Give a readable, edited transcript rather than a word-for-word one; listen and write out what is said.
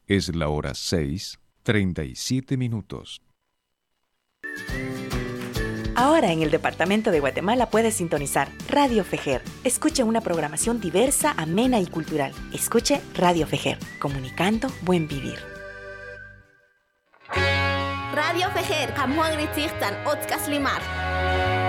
Es la hora 6:37. Ahora en el departamento de Guatemala puedes sintonizar Radio Fejer. Escuche una programación diversa, amena y cultural. Escuche Radio Fejer, comunicando buen vivir. Radio Fejer, Kamuan Ritzirtan, Otkas Limar.